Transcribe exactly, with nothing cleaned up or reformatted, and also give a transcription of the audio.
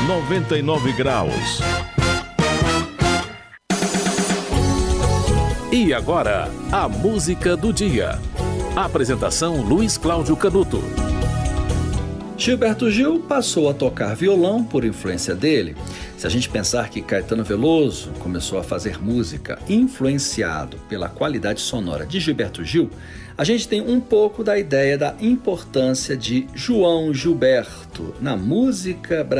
noventa e nove graus. E agora, a música do dia. Apresentação Luiz Cláudio Canuto. Gilberto Gil passou a tocar violão por influência dele. Se a gente pensar que Caetano Veloso começou a fazer música influenciado pela qualidade sonora de Gilberto Gil, a gente tem um pouco da ideia da importância de João Gilberto na música brasileira.